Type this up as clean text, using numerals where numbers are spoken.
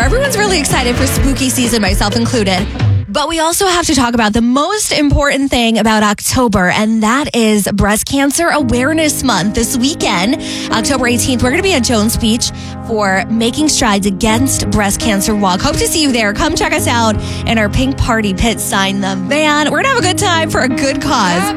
Everyone's really excited for spooky season, myself included. But we also have to talk about the most important thing about October, and that is Breast Cancer Awareness Month. This weekend, October 18th, we're going to be at Jones Beach for Making Strides Against Breast Cancer Walk. Hope to see you there. Come check us out in our pink party pit sign, the van. We're going to have a good time for a good cause.